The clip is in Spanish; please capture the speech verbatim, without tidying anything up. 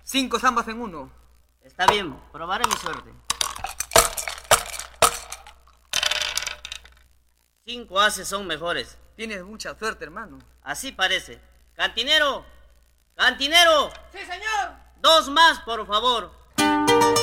Cinco zambas en uno. Está bien, probaré mi suerte. Cinco ases son mejores. Tienes mucha suerte, hermano. Así parece. ¡Cantinero! ¡Cantinero! ¡Sí, señor! Dos más, por favor.